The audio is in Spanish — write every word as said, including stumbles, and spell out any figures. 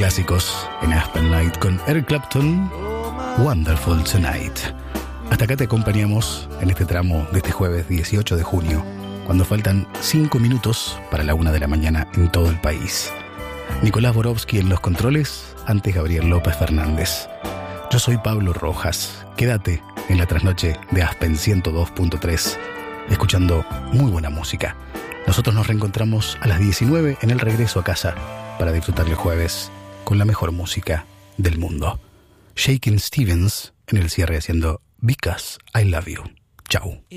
clásicos en Aspen Night con Eric Clapton, Wonderful Tonight. Hasta acá te acompañamos en este tramo de este jueves dieciocho de junio, cuando faltan cinco minutos para la una de la mañana en todo el país. Nicolás Borowski en los controles, antes Gabriel López Fernández. Yo soy Pablo Rojas. Quédate en la trasnoche de Aspen ciento dos punto tres, escuchando muy buena música. Nosotros nos reencontramos a las diecinueve en el regreso a casa para disfrutar el jueves con la mejor música del mundo. Shakin' Stevens en el cierre haciendo Because I Love You. Chau.